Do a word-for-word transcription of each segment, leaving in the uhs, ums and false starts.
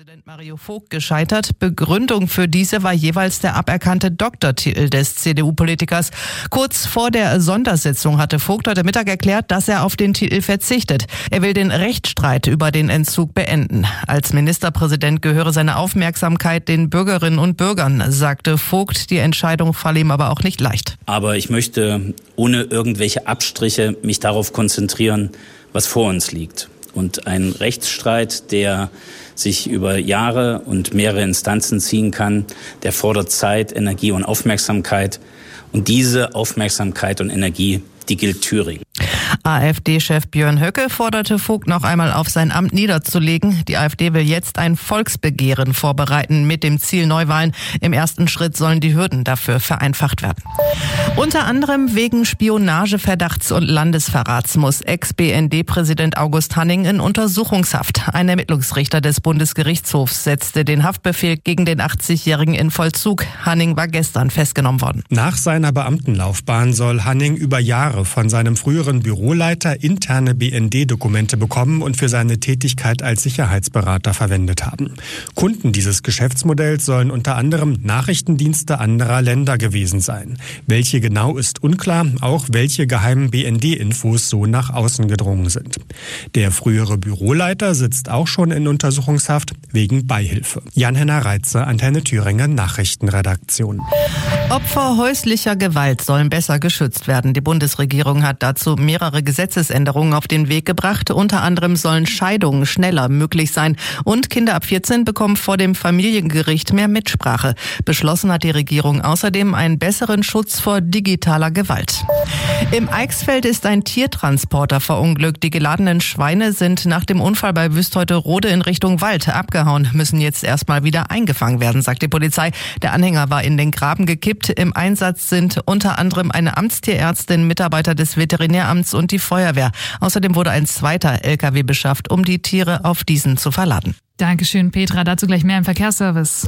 Präsident Mario Vogt gescheitert. Begründung für diese war jeweils der aberkannte Doktortitel des C D U-Politikers. Kurz vor der Sondersitzung hatte Vogt heute Mittag erklärt, dass er auf den Titel verzichtet. Er will den Rechtsstreit über den Entzug beenden. Als Ministerpräsident gehöre seine Aufmerksamkeit den Bürgerinnen und Bürgern, sagte Vogt. Die Entscheidung falle ihm aber auch nicht leicht. Aber ich möchte ohne irgendwelche Abstriche mich darauf konzentrieren, was vor uns liegt. Und ein Rechtsstreit, der sich über Jahre und mehrere Instanzen ziehen kann, der fordert Zeit, Energie und Aufmerksamkeit. Und diese Aufmerksamkeit und Energie, die gilt Thüringen. AfD-Chef Björn Höcke forderte Vogt noch einmal auf, sein Amt niederzulegen. Die AfD will jetzt ein Volksbegehren vorbereiten mit dem Ziel Neuwahlen. Im ersten Schritt sollen die Hürden dafür vereinfacht werden. Unter anderem wegen Spionageverdachts und Landesverrats muss Ex-B N D-Präsident August Hanning in Untersuchungshaft. Ein Ermittlungsrichter des Bundesgerichtshofs setzte den Haftbefehl gegen den achtzigjährigen in Vollzug. Hanning war gestern festgenommen worden. Nach seiner Beamtenlaufbahn soll Hanning über Jahre von seinem früheren Büroleiter interne B N D-Dokumente bekommen und für seine Tätigkeit als Sicherheitsberater verwendet haben. Kunden dieses Geschäftsmodells sollen unter anderem Nachrichtendienste anderer Länder gewesen sein. Welche genau ist unklar, auch welche geheimen B N D-Infos so nach außen gedrungen sind. Der frühere Büroleiter sitzt auch schon in Untersuchungshaft wegen Beihilfe. Jan-Henner Reitze, Antenne Thüringen Nachrichtenredaktion. Opfer häuslicher Gewalt sollen besser geschützt werden. Die Bundesregierung hat dazu mehrere Gesetzesänderungen auf den Weg gebracht. Unter anderem sollen Scheidungen schneller möglich sein. Und Kinder ab vierzehn bekommen vor dem Familiengericht mehr Mitsprache. Beschlossen hat die Regierung außerdem einen besseren Schutz vor digitaler Gewalt. Im Eichsfeld ist ein Tiertransporter verunglückt. Die geladenen Schweine sind nach dem Unfall bei Wüsteuterode in Richtung Wald abgehauen, müssen jetzt erstmal wieder eingefangen werden, sagt die Polizei. Der Anhänger war in den Graben gekippt. Im Einsatz sind unter anderem eine Amtstierärztin, Mitarbeiter des Veterinäramts und die Feuerwehr. Außerdem wurde ein zweiter L K W beschafft, um die Tiere auf diesen zu verladen. Dankeschön, Petra. Dazu gleich mehr im Verkehrsservice.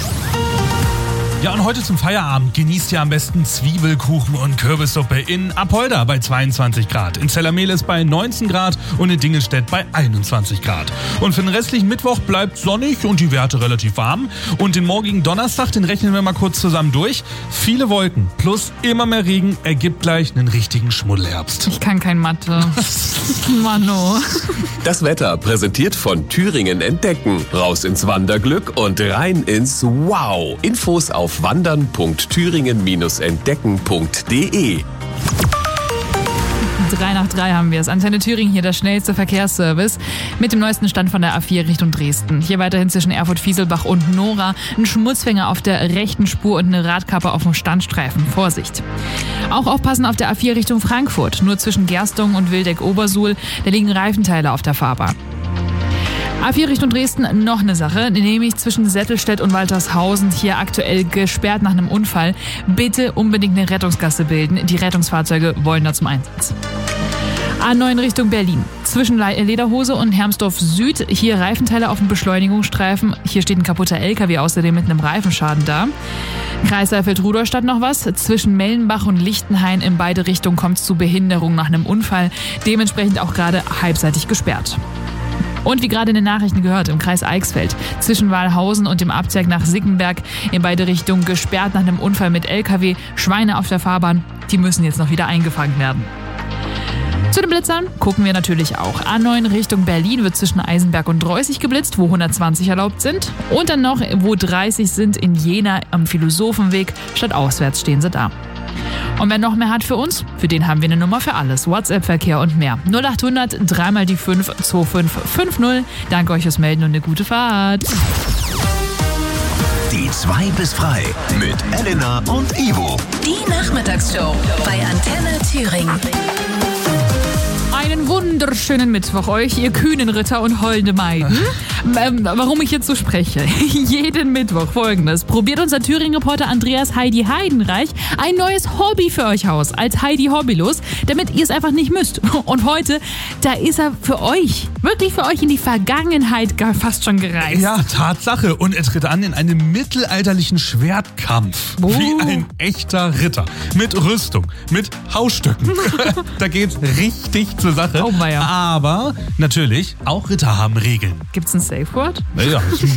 Ja, und heute zum Feierabend genießt ihr am besten Zwiebelkuchen und Kürbissuppe in Apolda bei zweiundzwanzig Grad, in Zellermehlis bei neunzehn Grad und in Dingelstedt bei einundzwanzig Grad. Und für den restlichen Mittwoch bleibt sonnig und die Werte relativ warm. Und den morgigen Donnerstag, den rechnen wir mal kurz zusammen durch. Viele Wolken plus immer mehr Regen ergibt gleich einen richtigen Schmuddelherbst. Ich kann kein Mathe. Mano. Das Wetter präsentiert von Thüringen Entdecken. Raus ins Wanderglück und rein ins Wow. Infos auf wandern punkt thüringen Bindestrich entdecken punkt de. Drei nach drei haben wir es. Antenne Thüringen hier, der schnellste Verkehrsservice mit dem neuesten Stand von der A vier Richtung Dresden. Hier weiterhin zwischen Erfurt-Fieselbach und Nora ein Schmutzfänger auf der rechten Spur und eine Radkappe auf dem Standstreifen. Vorsicht! Auch aufpassen auf der A vier Richtung Frankfurt. Nur zwischen Gerstungen und Wildeck-Obersuhl, da liegen Reifenteile auf der Fahrbahn. A vier Richtung Dresden noch eine Sache, nämlich zwischen Settelstedt und Waltershausen, hier aktuell gesperrt nach einem Unfall. Bitte unbedingt eine Rettungsgasse bilden, die Rettungsfahrzeuge wollen da zum Einsatz. A neun Richtung Berlin, zwischen Lederhose und Hermsdorf Süd, hier Reifenteile auf dem Beschleunigungsstreifen, hier steht ein kaputter L K W außerdem mit einem Reifenschaden da. Kreis Saalfeld-Rudolstadt noch was, zwischen Mellenbach und Lichtenhain in beide Richtungen kommt es zu Behinderung nach einem Unfall, dementsprechend auch gerade halbseitig gesperrt. Und wie gerade in den Nachrichten gehört, im Kreis Eichsfeld, zwischen Walhausen und dem Abzweig nach Sickenberg in beide Richtungen gesperrt nach einem Unfall mit L K W, Schweine auf der Fahrbahn, die müssen jetzt noch wieder eingefangen werden. Zu den Blitzern gucken wir natürlich auch. A neun Richtung Berlin wird zwischen Eisenberg und Dreußig geblitzt, wo hundertzwanzig erlaubt sind. Und dann noch, wo dreißig sind, in Jena am Philosophenweg, statt auswärts stehen sie da. Und wer noch mehr hat für uns? Für den haben wir eine Nummer für alles. WhatsApp-Verkehr und mehr. null achthundert, dreimal die fünf, zwei fünf fünf null. Danke euch fürs Melden und eine gute Fahrt. Die zwei bis frei mit Elena und Ivo. Die Nachmittagsshow bei Antenne Thüringen. Einen wunderschönen Mittwoch euch, ihr kühnen Ritter und holde Maiden. Ähm, warum ich jetzt so spreche? Jeden Mittwoch folgendes. Probiert unser Thüringen-Reporter Andreas Heidi Heidenreich ein neues Hobby für euch aus, als Heidi Hobbylos, damit ihr es einfach nicht müsst. Und heute, da ist er für euch, wirklich für euch in die Vergangenheit gar fast schon gereist. Ja, Tatsache. Und er tritt an in einem mittelalterlichen Schwertkampf. Oh. Wie ein echter Ritter. Mit Rüstung, mit Hausstücken. Da geht's richtig zur Sache. Oh, weia. Aber natürlich, auch Ritter haben Regeln. Gibt's ein Safe Word? Naja,